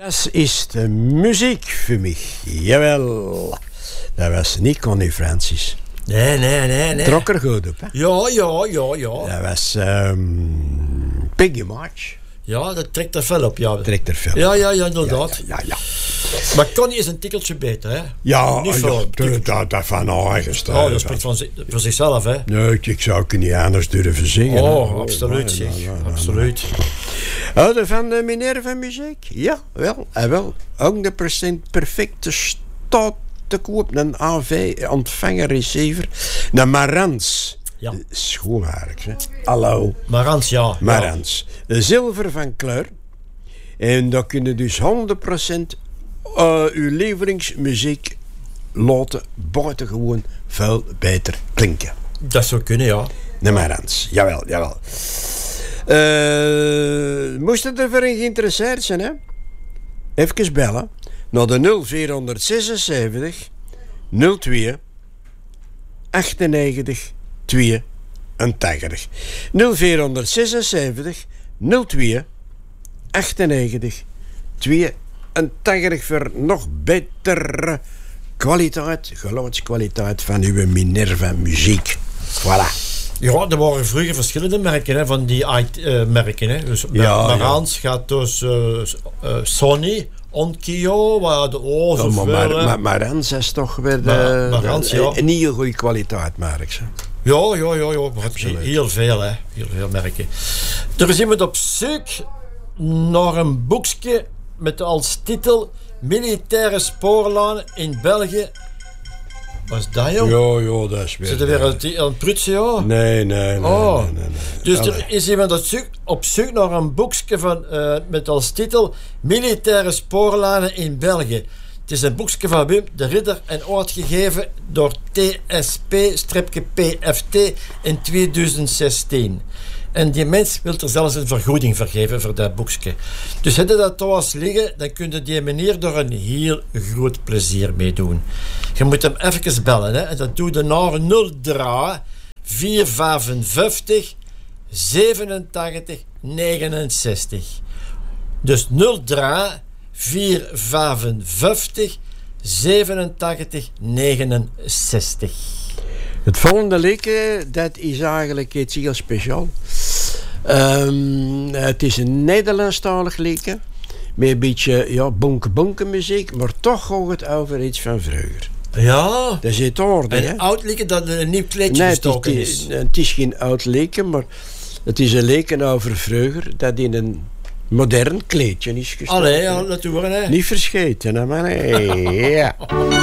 Dat is de muziek voor mij. Jawel. Dat was niet Connie Francis. Nee. Trok er goed op, hè? Ja. Dat was Peggy March. Ja, dat trekt er fel op, ja. Trekt er veel. Ja, inderdaad. Ja. Maar Connie is een tikkeltje beter, hè? Ja, niet veel. dat van eigen stijl. Oh, dat spreekt voor zichzelf, hè? Nee, ik zou het niet anders durven zingen. Oh, absoluut, zeg. Absoluut. Houden van de Minerva-muziek? Ja, wel. 100% perfecte staat te koop. Een AV-ontvanger-receiver. Een Marantz. Ja. Schoonhaarlijk, hè? Hallo. Marantz, ja. Marantz. Zilver van kleur. En dat kunnen dus 100% uw leveringsmuziek laten buitengewoon veel beter klinken. Dat zou kunnen, ja. De Marantz. Jawel. Moest het ervoor geïnteresseerd zijn, hè? Even bellen naar de 0476 02 98 82. 0476 02 98 82 voor nog betere kwaliteit, geluidskwaliteit van uw Minerva muziek. Voilà. Ja, er waren vroeger verschillende merken, hè, van die merken. Hè. Dus Marantz gaat dus Sony, Onkyo, waar de zoveel... Maar Marantz is toch weer een heel goede kwaliteit, merk. Ja. Heel veel, hè. Heel veel merken. Er is iemand op zoek naar een boekje met als titel Militaire spoorlaan in België. Wat is dat, joh? Ja, dat is weer... Zit er weer aan het prutsen, joh? Nee. Dus er is iemand op zoek naar een boekje van, met als titel Militaire spoorlanen in België. Het is een boekje van Wim de Ridder en uitgegeven door TSP-PFT in 2016. En die mens wil er zelfs een vergoeding voor geven voor dat boekje. Dus heb je dat thuis liggen, dan kun je die meneer er een heel groot plezier mee doen. Je moet hem even bellen, hè. En dat doe je naar 03 455 87 69. Dus 03 455 87 69. Het volgende liedje, dat is eigenlijk iets heel speciaal. Het is een Nederlandstalig liedje. Met een beetje bonke muziek, maar toch gaat het over iets van vroeger. Ja. Dat is het orde, hè? Een oud liedje dat een nieuw kleedje gestoken is. Het is geen oud liedje, maar het is een liedje over vroeger dat in een modern kleedje is gestoken. Allee, ja, laat horen, hè. Niet verscheten, hè, man. Ja.